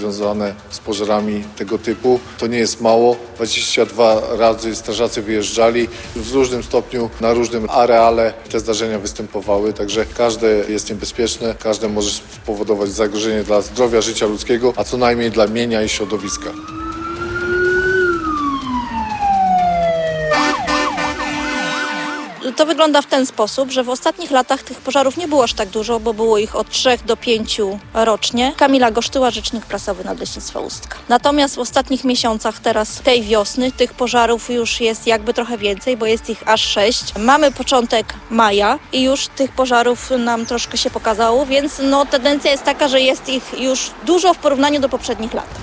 związane z pożarami tego typu. To nie jest mało. 22 razy strażacy wyjeżdżali w różnym stopniu, na różnym areale te zdarzenia występowały, także każde jest niebezpieczne, każde może spowodować zagrożenie dla zdrowia, życia ludzkiego, a co najmniej dla mienia i środowiska. To wygląda w ten sposób, że w ostatnich latach tych pożarów nie było aż tak dużo, bo było ich od 3 do 5 rocznie. Kamila Gosztyła, rzecznik prasowy Nadleśnictwa Ustka. Natomiast w ostatnich miesiącach teraz tej wiosny tych pożarów już jest jakby trochę więcej, bo jest ich aż 6. Mamy początek maja i już tych pożarów nam troszkę się pokazało, więc tendencja jest taka, że jest ich już dużo w porównaniu do poprzednich lat.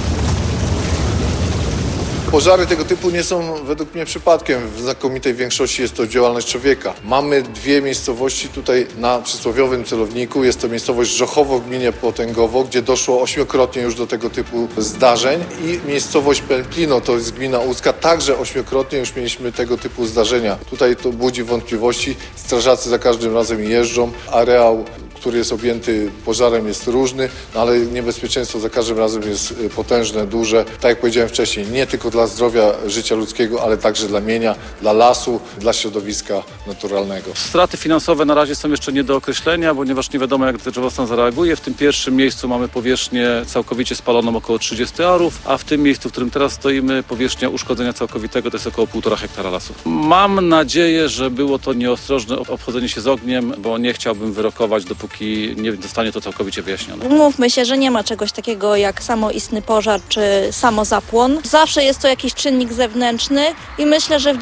Pożary tego typu nie są według mnie przypadkiem. W znakomitej większości jest to działalność człowieka. Mamy 2 miejscowości tutaj na przysłowiowym celowniku. Jest to miejscowość Żochowo w gminie Potęgowo, gdzie doszło 8-krotnie już do tego typu zdarzeń i miejscowość Pęplino, to jest gmina Ustka, także 8-krotnie już mieliśmy tego typu zdarzenia. Tutaj to budzi wątpliwości. Strażacy za każdym razem jeżdżą. Areał, który jest objęty pożarem, jest różny, ale niebezpieczeństwo za każdym razem jest potężne, duże. Tak jak powiedziałem wcześniej, nie tylko dla zdrowia, życia ludzkiego, ale także dla mienia, dla lasu, dla środowiska naturalnego. Straty finansowe na razie są jeszcze nie do określenia, ponieważ nie wiadomo, jak drzewostan zareaguje. W tym pierwszym miejscu mamy powierzchnię całkowicie spaloną około 30 arów, a w tym miejscu, w którym teraz stoimy, powierzchnia uszkodzenia całkowitego to jest około 1,5 hektara lasu. Mam nadzieję, że było to nieostrożne obchodzenie się z ogniem, bo nie chciałbym wyrokować, dopóki nie zostanie to całkowicie wyjaśnione. Umówmy się, że nie ma czegoś takiego jak samoistny pożar czy samozapłon. Zawsze jest to jakiś czynnik zewnętrzny i myślę, że w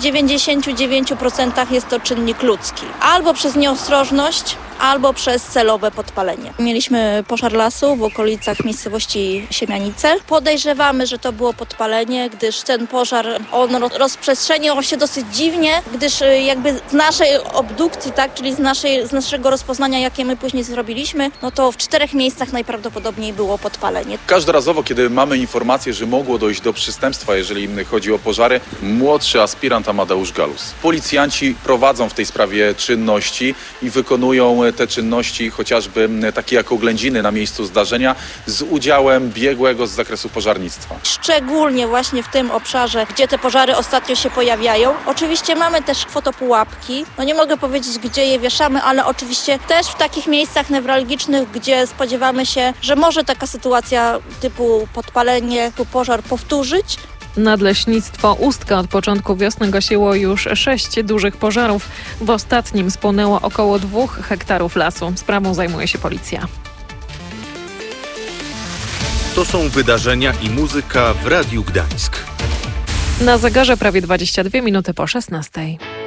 99% jest to czynnik ludzki. Albo przez nieostrożność, albo przez celowe podpalenie. Mieliśmy pożar lasu w okolicach miejscowości Siemianice. Podejrzewamy, że to było podpalenie, gdyż ten pożar rozprzestrzeniał się dosyć dziwnie, gdyż jakby z naszej obdukcji, tak, czyli z naszego rozpoznania, jakie my później zrobiliśmy, to w 4 miejscach najprawdopodobniej było podpalenie. Każdorazowo, kiedy mamy informację, że mogło dojść do przestępstwa, jeżeli chodzi o pożary, młodszy aspirant Amadeusz Galus. Policjanci prowadzą w tej sprawie czynności i wykonują te czynności, chociażby takie jak oględziny na miejscu zdarzenia, z udziałem biegłego z zakresu pożarnictwa. Szczególnie właśnie w tym obszarze, gdzie te pożary ostatnio się pojawiają. Oczywiście mamy też fotopułapki. Nie mogę powiedzieć, gdzie je wieszamy, ale oczywiście też w takich miejscach newralgicznych, gdzie spodziewamy się, że może taka sytuacja typu podpalenie, typu pożar powtórzyć. Nadleśnictwo Ustka od początku wiosny gasiło już 6 dużych pożarów. W ostatnim spłonęło około 2 hektarów lasu. Sprawą zajmuje się policja. To są wydarzenia i muzyka w Radiu Gdańsk. Na zegarze prawie 22 minuty po 16.